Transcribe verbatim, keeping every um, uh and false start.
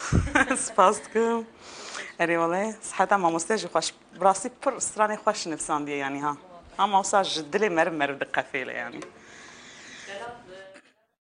سپاس دکم اری والله صحتا مامۆستێژی خۆش بڕاستی پڕ سرانی خۆش نفساندیە ینی ها ئەم مامۆستا ji dilê me re mere diqefêle yanî